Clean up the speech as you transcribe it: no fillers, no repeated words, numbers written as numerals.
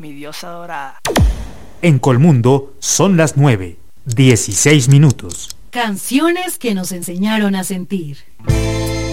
mi diosa dorada. En Colmundo son las 9:16. Canciones que nos enseñaron a sentir.